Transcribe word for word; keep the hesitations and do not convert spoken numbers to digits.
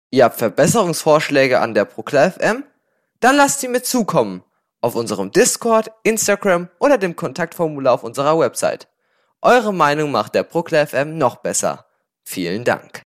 Ihr habt Verbesserungsvorschläge an der Procla F M? Dann lasst sie mir zukommen. Auf unserem Discord, Instagram oder dem Kontaktformular auf unserer Website. Eure Meinung macht der Procla F M noch besser. Vielen Dank.